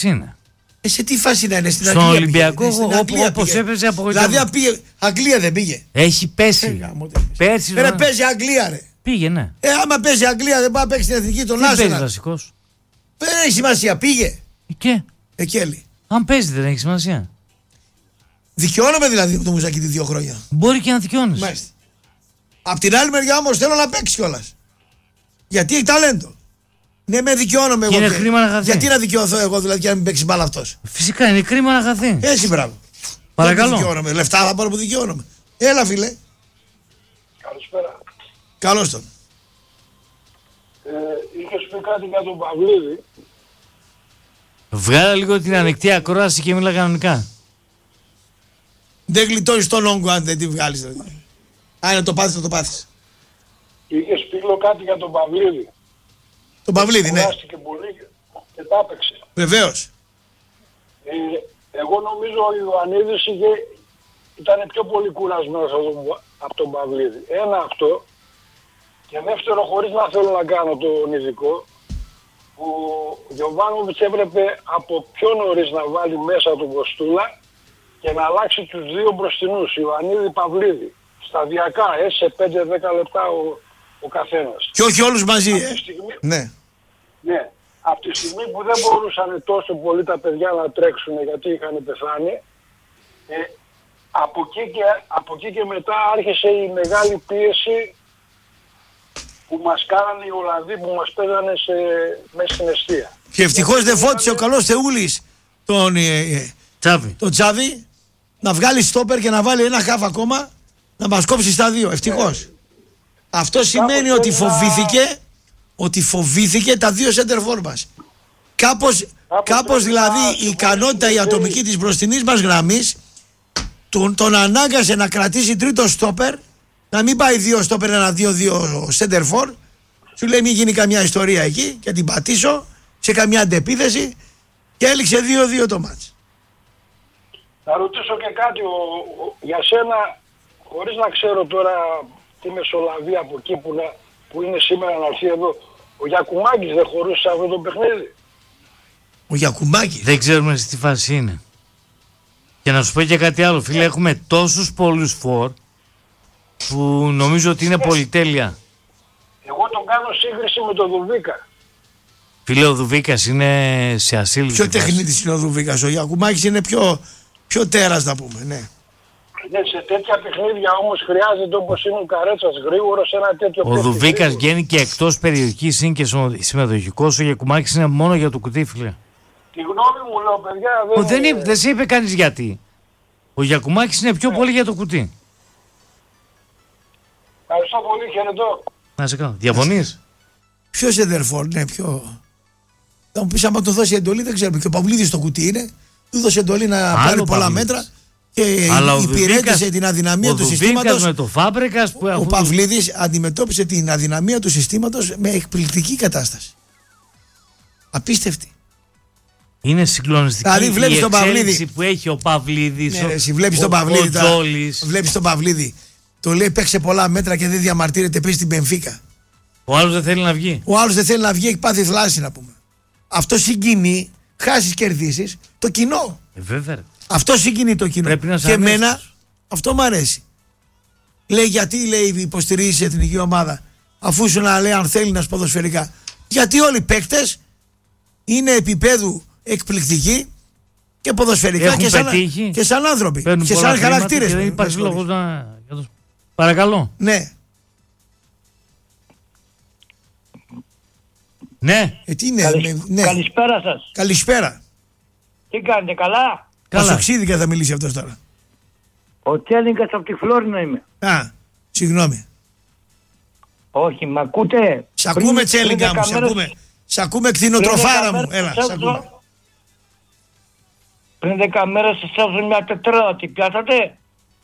Είναι. Σε τι φάση να είναι, στην Στον Αγγλία Ολυμπιακό, όπως έπαιζε απογοητεύει. Δηλαδή πήγε, Αγγλία δεν πήγε. Έχει πέσει. Πέρσι. Ρε παίζει Αγγλία ρε. Πήγαινε. Άμα παίζει Αγγλία δεν πάει να παίξει στην εθνική των Άσονα. Δεν παίζει βασικός. Δεν έχει σημασία, πήγε. Και. Εκέλη. Αν παίζει δεν έχει σημασία. Δικαιώνομαι δηλαδή το Μουζακίδη 2 χρόνια. Μπορεί και να δικαιώνεις. Μάλιστα. Απ' την άλλη μεριά όμως θέλω να παίξει κιόλας. Γιατί έχει ταλέντο. Ναι, με δικαιώνομαι εγώ. Είναι κρίμα να χαθεί. Γιατί να δικαιωθώ εγώ δηλαδή και να μην παίξει μπάλα αυτός. Φυσικά είναι κρίμα να χαθεί. Έτσι μπράβο. Παρακαλώ. Δικαιώνομαι. Λεφτά θα πάρω που δικαιώνομαι. Έλα φίλε. Καλησπέρα. Καλώς τον. Είχες πει κάτι για τον Παυλίδη. Βγάλε λίγο την ανοιχτή ακρόαση και μίλα κανονικά. Δεν γλιτώνεις τον όγκο αν δεν τη βγάλεις. Δηλαδή. Αν είναι το πάθεις, θα το πάθεις. Είχες πει κάτι για τον Παυλίδη. Τον Παυλίδη, ναι. Κουράστηκε πολύ και τα έπαιξε. Βεβαίως. Εγώ νομίζω ο Ιωαννίδης ήταν πιο πολύ κουρασμένος από τον Παυλίδη. Ένα αυτό. Και δεύτερο, χωρίς να θέλω να κάνω τον ειδικό, ο Γιωβάνοβιτς έπρεπε από πιο νωρίς να βάλει μέσα τον Κοστούλα και να αλλάξει τους δύο μπροστινούς, Ιωαννίδη-Παυλίδη. Σταδιακά, σε 5-10 λεπτά ο καθένας. Και όχι όλους μαζί, Ναι. Ναι. Από τη στιγμή που δεν μπορούσαν τόσο πολύ τα παιδιά να τρέξουν γιατί είχαν πεθάνει, από εκεί και μετά άρχισε η μεγάλη πίεση που μας κάνανε οι Ολλανδοί που μας παίζανε μέσα στην εστία. Και ευτυχώς δεν φώτισε ο καλός Θεούλης τον Τσάβη να βγάλει στόπερ και να βάλει ένα χαφ ακόμα να μας κόψει στα δύο. Ευτυχώς. Αυτό σημαίνει ότι φοβήθηκε τα δύο σέντερφορ μας. Κάπως δηλαδή η ικανότητα η ατομική της μπροστινής μας γραμμής τον ανάγκασε να κρατήσει τρίτο στόπερ, να μην πάει δύο στόπερ, ένα 2-2 σέντερφορ. Σου λέει μην γίνει καμιά ιστορία εκεί και την πατήσω σε καμιά αντεπίθεση και έληξε 2-2 το μάτς. Να ρωτήσω και κάτι για σένα, χωρίς να ξέρω τώρα τι μεσολαβεί από εκεί που είναι σήμερα να έρθει εδώ. Ο Γιακουμάκης δεν χωρούσε σε αυτό το παιχνίδι. Ο Γιακουμάκης. Δεν ξέρουμε σε τι φάση είναι. Και να σου πω και κάτι άλλο, φίλε, έχουμε τόσους πολλούς φορ που νομίζω ότι είναι πολυτέλεια. Εγώ τον κάνω σύγκριση με τον Δουβίκα. Φίλε, ο Δουβίκας είναι σε ασύλληπτη Πιο φάση. τεχνίτης είναι ο Δουβίκας. Ο Γιακουμάκης είναι πιο τέρας να πούμε, ναι. Ναι, σε τέτοια παιχνίδια όμως χρειάζεται όπως είναι ο Καρέτσας γρήγορος ένα τέτοιο Ο Δουβίκας βγαίνει και εκτός περιοχής, είναι και συμμετοχικός. Ο Γιακουμάκης είναι μόνο για το κουτί, φίλε. Τη γνώμη μου λέω, παιδιά, δεν σε είπε κανείς γιατί. Ο Γιακουμάκης είναι πιο πολύ για το κουτί. Ευχαριστώ πολύ, χαιρετώ. Να σε κάνω. Διαφωνείς? Ποιος Σεντερφόρ, ναι, θα μου πεις άμα του δώσει εντολή, δεν ξέρουμε. Και ο Παυλίδης στο κουτί είναι, του δώσε εντολή να πάρει πολλά μέτρα και υπηρέτησε την αδυναμία του συστήματος. Με το Φάμπρεκας που ο Παυλίδης αντιμετώπισε την αδυναμία του συστήματος με εκπληκτική κατάσταση. Απίστευτη. Είναι συγκλονιστική δηλαδή, η εξέλιξη που έχει ο Παυλίδης. Ναι, εσύ βλέπεις τον Παυλίδη. Βλέπεις τον Παυλίδη. Το λέει παίξε πολλά μέτρα και δεν διαμαρτύρεται, παίζει στην Μπενφίκα. Ο άλλος δεν θέλει να βγει. Ο άλλος δεν θέλει να βγει, έχει πάθει θλάση να πούμε. Αυτό συγκινεί, χάσεις κερδίσεις, το κοινό. Βέβαια. Αυτό συγκινεί το κοινό. Και εμένα αυτό μου αρέσει. Λέει γιατί υποστηρίζει η εθνική ομάδα, αφού σου να λέει αν θέλει να ποδοσφαιρικά. Γιατί όλοι οι παίκτες είναι επίπεδου εκπληκτικοί και ποδοσφαιρικά και σαν άνθρωποι. Και σαν χαρακτήρες. Δεν υπάρχει λόγος να. Παρακαλώ. Ναι. Ναι. Τι είναι, ναι. Καλησπέρα σας. Καλησπέρα. Τι κάνετε, καλά? Πασοξίδικα θα μιλήσει αυτός τώρα. Ο Τσέλιγκας από τη Φλόρινα είμαι. Συγγνώμη. Όχι, μ' ακούτε? Σ' ακούμε Τσέλιγκα μου, σ' ακούμε κτηνοτροφάρα μου. Έλα, σ' ακούμε. Πριν 10 μέρες σας έδωσα μια τετράδα, τι πιάσατε?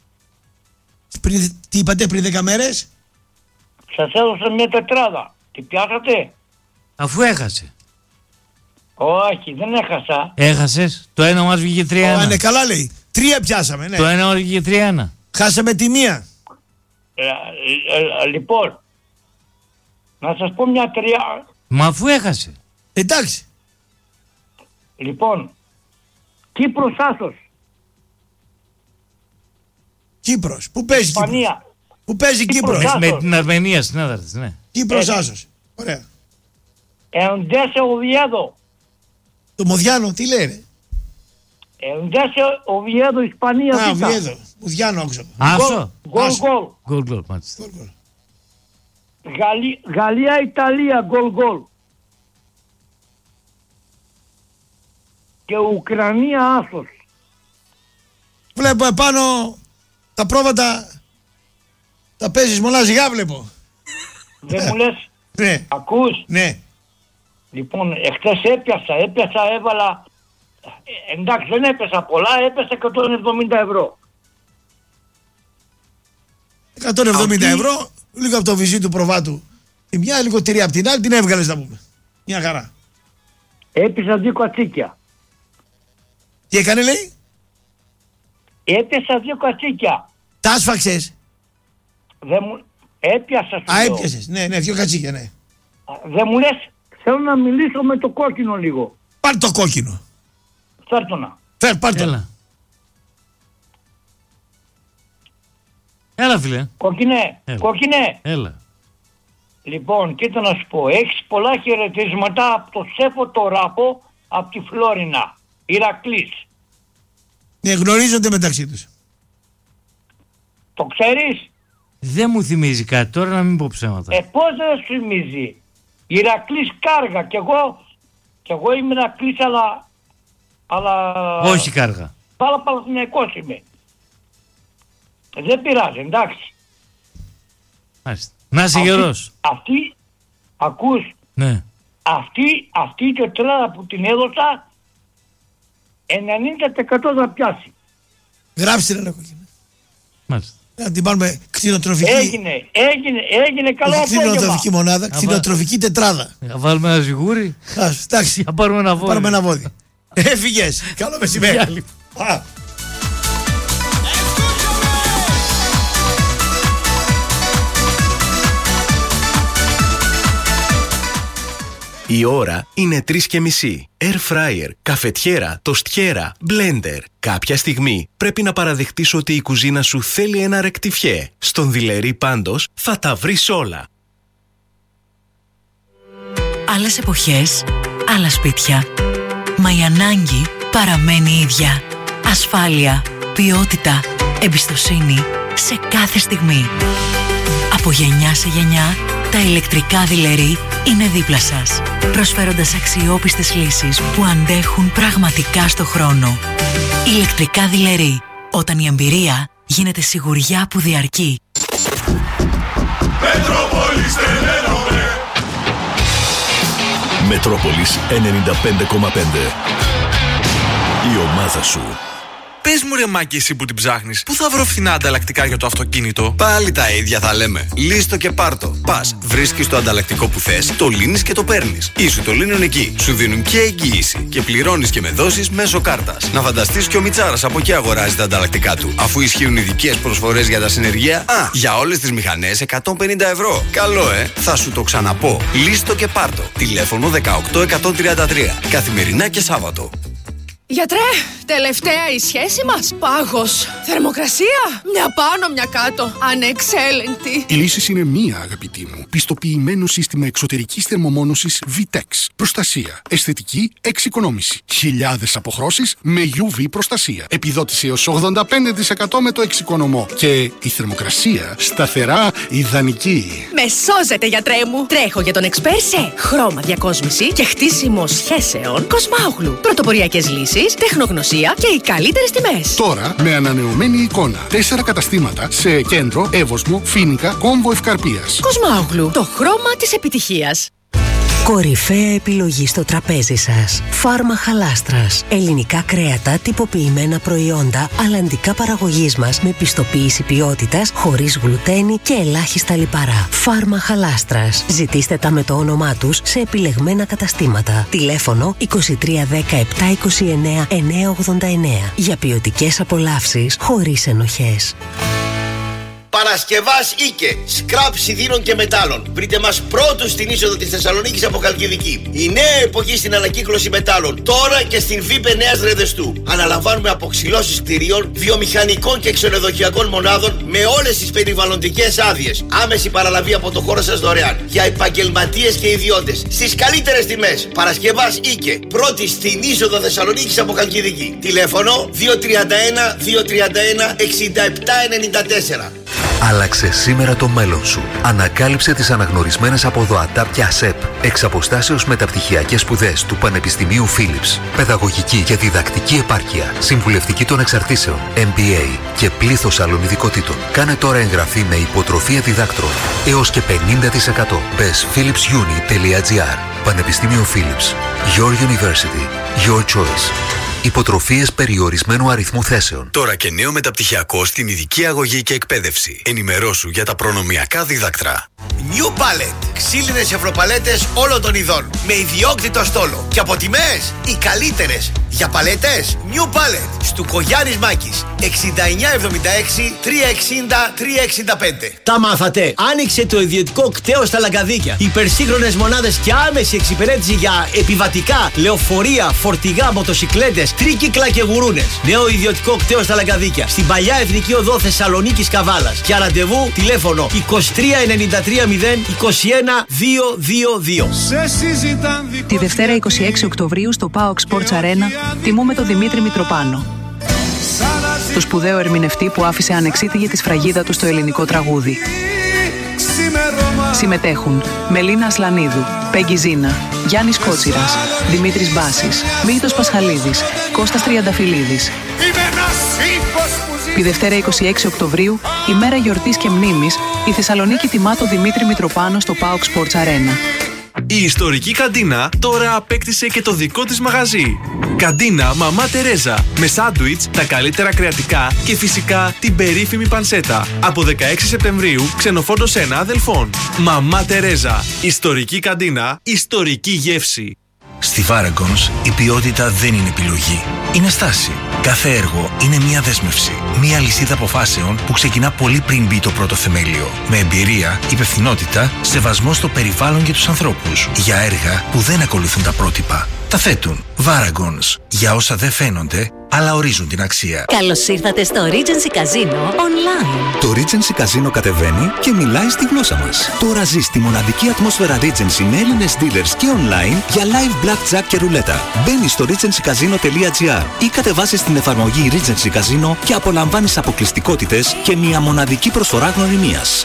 Τι είπατε πριν 10 μέρες? Σας έδωσα μια τετράδα, τι πιάσατε? Αφού έχασε. Όχι, δεν έχασα. Έχασες, το ένα μας βγήκε 3-1. Ναι, καλά λέει. 3 πιάσαμε, ναι. Το ένα μας βγήκε 3-1. Χάσαμε τη μία. Λοιπόν, να σας πω μια τρία. Μα αφού έχασε. Εντάξει. Λοιπόν, Κύπρος άσος. Κύπρος. Πού παίζει Κύπρος? Ισπανία. Πού παίζει Κύπρος? Με την Αρμενία στην έδρα της, ναι. Κύπρος άσος. Ωραία. Εντέσε Οβιέδο. Το Μοδιάνο τι λέει ρε? Εντέσε Οβιέδο, Ισπανία. Α, Οβιέδο. Μοδιάνο άκουσα. Άσο. Γκολ. Μάλιστα. Γαλλία, Ιταλία, γκολ. Και Ουκρανία άσος. Βλέπω επάνω τα πρόβατα τα παίζεις μονάζιγά βλέπω. Δεν μου λες? Ναι. Ακούς? Ναι. Λοιπόν, εχθές έπιασα, έβαλα. Εντάξει, δεν έπεσα πολλά, έπεσα 170 ευρώ. 170 ευρώ, λίγο από το βυζί του προβάτου. Τη μια, λίγο τυρί από την άλλη, την έβγαλες να πούμε. Μια χαρά. Έπιασα 2 κατσίκια. Τι έκανε λέει? Έπιασα 2 κατσίκια. Τα άσφαξες? Δεν μου... Έπιασα. Α, έπιασες. Ναι, 2 κατσίκια, ναι. Δεν μου λες, θέλω να μιλήσω με το κόκκινο λίγο. Πάρ' το κόκκινο. Φέρ' το να. Πάρ' το. Έλα φίλε. Κόκκινε. Έλα. Λοιπόν, κοίτα να σου πω, έχεις πολλά χαιρετίσματα από το Σέφο το Ράπο, από τη Φλόρινα. Ηρακλής. Ναι, γνωρίζονται μεταξύ τους. Το ξέρεις? Δεν μου θυμίζει κάτι τώρα, να μην πω ψέματα. Πώς δεν σου θυμίζει? Ηρακλής Κάργα κι εγώ είμαι Ηρακλής αλλά... Όχι Κάργα. Πάρα Παναθηναϊκός είμαι. Δεν πειράζει, εντάξει. Μάλιστα. Να είσαι γερός. Ακούς, Ναι. αυτή η τετράδα που την έδωσα 90% θα πιάσει. Γράψτε ρε κόκκινο. Μάλιστα. Να την πάρουμε κτηνοτροφική. Έγινε καλό απόγευμα. Κτηνοτροφική μονάδα, κτηνοτροφική τετράδα. Να βάλουμε ένα ζυγούρι. Εντάξει. Να πάρουμε ένα βόδι. Έφυγες. Καλό μεσημέρι. Η ώρα είναι 3:30. Air fryer, καφετιέρα, τοστιέρα, blender. Κάποια στιγμή πρέπει να παραδεχτείς ότι η κουζίνα σου θέλει ένα ρεκτιφιέ. Στον Δειλερή πάντως θα τα βρεις όλα. Άλλες εποχές, άλλα σπίτια. Μα η ανάγκη παραμένει ίδια. Ασφάλεια, ποιότητα, εμπιστοσύνη σε κάθε στιγμή. Από γενιά σε γενιά, τα ηλεκτρικά Δειλερή είναι δίπλα σας, προσφέροντας αξιόπιστες λύσεις που αντέχουν πραγματικά στο χρόνο. Ηλεκτρικά Δειλερή, όταν η εμπειρία γίνεται σιγουριά που διαρκεί. Μετρόπολης 95,5. Η ομάδα σου. Πες μου ρε Μάκη, εσύ που την ψάχνεις, πού θα βρω φθηνά ανταλλακτικά για το αυτοκίνητο? Πάλι τα ίδια θα λέμε. Λύστο και πάρτο. Πας, βρίσκεις το ανταλλακτικό που θες, το λύνεις και το παίρνεις. Ή σου το λύνουν εκεί. Σου δίνουν και εγγύηση. Και πληρώνεις και με δόσεις μέσω κάρτας. Να φανταστείς και ο Μιτσάρας από εκεί αγοράζει τα ανταλλακτικά του. Αφού ισχύουν ειδικές προσφορές για τα συνεργεία. Για όλες τις μηχανές 150 ευρώ. Καλό, θα σου το ξαναπώ. Λύστο και πάρτο. Τηλέφωνο 18133. Καθημερινά και Σάββατο. Γιατρέ, τελευταία η σχέση μας. Πάγος. Θερμοκρασία. Μια πάνω, μια κάτω. Ανεξέλεγκτη. Η λύση είναι μία, αγαπητή μου. Πιστοποιημένο σύστημα εξωτερικής θερμομόνωσης VTEX. Προστασία. Αισθητική εξοικονόμηση. Χιλιάδες αποχρώσεις με UV προστασία. Επιδότηση έως 85% με το εξοικονομό. Και η θερμοκρασία σταθερά ιδανική. Με σώζετε, γιατρέ μου. Τρέχω για τον εξπέρ σε χρώμα διακόσμηση και χτίσιμο σχέσεων Κοσμάουγλου. Πρωτοποριακές λύσεις, τεχνογνωσία και οι καλύτερες τιμές. Τώρα με ανανεωμένη εικόνα. 4 καταστήματα σε Κέντρο, Εύωσμο, Φοίνικα, Κόμβο Ευκαρπίας. Κοσμάουγλου. Το χρώμα της επιτυχίας. Κορυφαία επιλογή στο τραπέζι σας. Φάρμα Χαλάστρας. Ελληνικά κρέατα, τυποποιημένα προϊόντα, αλλαντικά παραγωγής μας με πιστοποίηση ποιότητας, χωρίς γλουτένι και ελάχιστα λιπαρά. Φάρμα Χαλάστρας. Ζητήστε τα με το όνομά τους σε επιλεγμένα καταστήματα. Τηλέφωνο 2310 729 989. Για ποιοτικές απολαύσεις χωρίς ενοχές. Παρασκευάς Ίκε. Σκραπ σιδήρων και μετάλλων. Βρείτε μας πρώτους στην είσοδο της Θεσσαλονίκης από Χαλκιδική. Η νέα εποχή στην ανακύκλωση μετάλλων. Τώρα και στην ΒΥΠΕ Νέας Ρεδεστού. Αναλαμβάνουμε αποξυλώσεις κτηρίων, βιομηχανικών και ξενοδοχειακών μονάδων με όλες τις περιβαλλοντικές άδειες. Άμεση παραλαβή από το χώρο σας δωρεάν. Για επαγγελματίες και ιδιώτες. Στις καλύτερες τιμές. Παρασκευάς Ίκε. Πρώτη στην είσοδο Θεσσαλονίκης από Χαλκιδική. Τηλέφωνο 231-231-6794. Άλλαξε σήμερα το μέλλον σου. Ανακάλυψε τις αναγνωρισμένες από ΔΟΑΤΑΠ και ΑΣΕΠ εξ αποστάσεως μεταπτυχιακές σπουδές του Πανεπιστημίου Φίλιπς. Παιδαγωγική και διδακτική επάρκεια, συμβουλευτική των εξαρτήσεων, MBA και πλήθος άλλων ειδικοτήτων. Κάνε τώρα εγγραφή με υποτροφία διδάκτρων έως και 50%. Μπες philipsuni.gr. Πανεπιστήμιο Φίλιπς. Your University. Your choice. Υποτροφίες περιορισμένου αριθμού θέσεων. Τώρα και νέο μεταπτυχιακό στην ειδική αγωγή και εκπαίδευση. Ενημερώσου για τα προνομιακά δίδακτρα. New Palette. Ξύλινες ευρωπαλέτες όλων των ειδών. Με ιδιόκτητο στόλο. Και από τιμές οι καλύτερες. Για παλέτες New Palette. Στουκογιάννης Μάκης. 6976 360 365. Τα μάθατε. Άνοιξε το ιδιωτικό κτέος στα Λαγκαδίκια. Υπερσύγχρονες μονάδες και άμεση εξυπηρέτηση για επιβατικά, λεωφορεία, φορτηγά, μοτοσικλέτες, τρίκυκλα και γουρούνες. Νέο ιδιωτικό κτέος στα Λαγκαδίκια. Στην παλιά Εθνική Οδό Θεσσαλονίκης Καβάλας. Για ραντεβού τηλέφωνο 2393 0 21 222. Τη Δευτέρα 26 Οκτωβρίου στο PAOK Sports Arena τιμούμε τον Δημήτρη Μητροπάνο, το σπουδαίο ερμηνευτή που άφησε ανεξίτηλη τη σφραγίδα του στο ελληνικό τραγούδι. Συμμετέχουν Μελίνα Ασλανίδου, Πέγγι Ζίνα, Γιάννης Κότσιρας, Δημήτρης Μπάσης, Μίλτος Πασχαλίδης, Κώστας Τριανταφυλλίδης. Τη Δευτέρα 26 Οκτωβρίου, ημέρα γιορτής και μνήμης, η Θεσσαλονίκη τιμά τον Δημήτρη Μητροπάνο στο PAOK Sports Arena. Η ιστορική καντίνα τώρα απέκτησε και το δικό της μαγαζί. Καντίνα Μαμά Τερέζα. Με σάντουιτς, τα καλύτερα κρεατικά και φυσικά την περίφημη πανσέτα. Από 16 Σεπτεμβρίου, ξενοφόντος 1 Αδελφών. Μαμά Τερέζα. Ιστορική καντίνα, ιστορική γεύση. Στη Varagons η ποιότητα δεν είναι επιλογή. Είναι στάση. Κάθε έργο είναι μια δέσμευση. Μια λυσίδα αποφάσεων που ξεκινά πολύ πριν μπει το πρώτο θεμέλιο. Με εμπειρία, υπευθυνότητα, σεβασμό στο περιβάλλον και τους ανθρώπους. Για έργα που δεν ακολουθούν τα πρότυπα. Τα θέτουν. Varagons. Για όσα δεν φαίνονται, αλλά ορίζουν την αξία. Καλώς ήρθατε στο Regency Casino Online. Το Regency Casino κατεβαίνει και μιλάει στη γλώσσα μας. Τώρα ζεις τη μοναδική ατμόσφαιρα Regency με Έλληνες dealers και online για live blackjack και ρουλέτα. Μπαίνεις στο regencycasino.gr ή κατεβάσεις την εφαρμογή Regency Casino και απολαμβάνεις αποκλειστικότητες και μια μοναδική προσφορά γνωριμίας.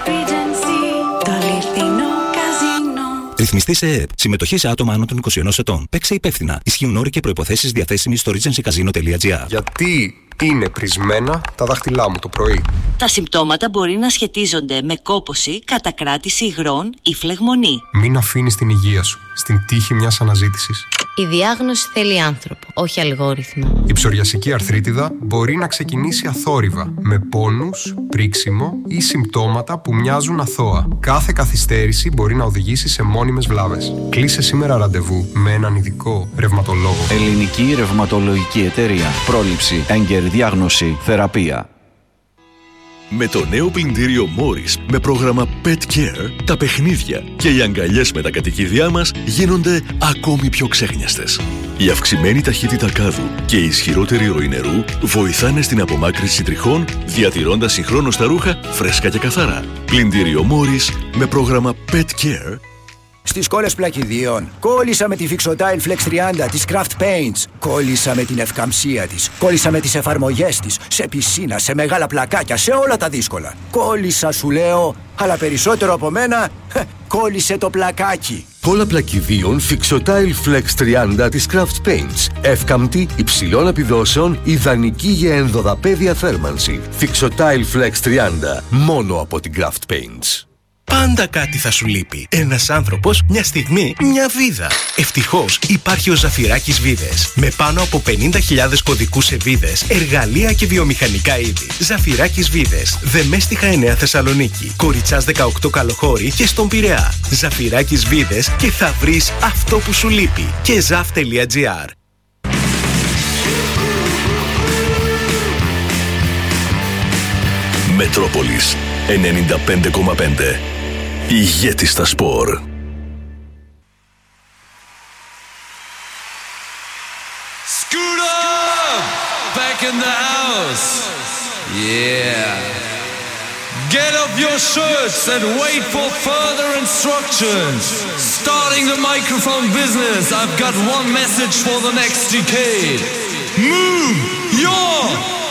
Ρυθμιστή σε ΕΕΠ. Συμμετοχή σε άτομα άνω των 21 ετών. Παίξε υπεύθυνα. Ισχύουν όροι και προϋποθέσεις διαθέσιμοι στο regencycasino.gr. Γιατί είναι πρισμένα τα δάχτυλά μου το πρωί? Τα συμπτώματα μπορεί να σχετίζονται με κόπωση, κατακράτηση υγρών ή φλεγμονή. Μην αφήνεις την υγεία σου στην τύχη μιας αναζήτησης. Η διάγνωση θέλει άνθρωπο, όχι αλγόριθμο. Η ψωριασική αρθρίτιδα μπορεί να ξεκινήσει αθόρυβα, με πόνους, πρίξιμο ή συμπτώματα που μοιάζουν αθώα. Κάθε καθυστέρηση μπορεί να οδηγήσει σε μόνιμες βλάβες. Κλείσε σήμερα ραντεβού με έναν ειδικό ρευματολόγο. Ελληνική Ρευματολογική Εταιρεία. Πρόληψη, έγκαιρη διάγνωση, θεραπεία. Με το νέο πλυντήριο Morris με πρόγραμμα Pet Care, τα παιχνίδια και οι αγκαλιές με τα κατοικίδια μας γίνονται ακόμη πιο ξέχνιαστες. Η αυξημένη ταχύτητα κάδου και η ισχυρότερη ροή νερού βοηθάνε στην απομάκρυνση τριχών, διατηρώντας συγχρόνως τα ρούχα φρέσκα και καθαρά. Πλυντήριο Morris με πρόγραμμα Pet Care. Στις κόλλες πλακιδίων, κόλλησα με τη Fixotile Flex 30 της Craft Paints. Κόλλησα με την ευκαμψία της. Κόλλησα με τις εφαρμογές της. Σε πισίνα, σε μεγάλα πλακάκια, σε όλα τα δύσκολα. Κόλλησα σου λέω, αλλά περισσότερο από μένα, κόλλησε το πλακάκι. Κόλλα πλακιδίων Fixotile Flex 30 της Craft Paints. Εύκαμπτη, υψηλών επιδόσεων, ιδανική για ενδοδαπέδια θέρμανση. Fixotile Flex 30, μόνο από την Craft Paints. Πάντα κάτι θα σου λείπει. Ένας άνθρωπος, μια στιγμή, μια βίδα. Ευτυχώς υπάρχει ο Ζαφυράκης Βίδες. Με πάνω από 50.000 κωδικούς σε βίδες, εργαλεία και βιομηχανικά είδη. Ζαφυράκης Βίδες. Δεμέστιχα 9 Θεσσαλονίκη. Κοριτσάς 18 Καλοχώρη και στον Πειραιά. Ζαφυράκης Βίδες και θα βρεις αυτό που σου λείπει. Και zaf.gr. Μετρόπολης. 95,5. Ηγέτης στα σπορ. Back in the house. Yeah. Get up your shirts and wait for further instructions. Starting the microphone business, I've got one message for the next decade. Move your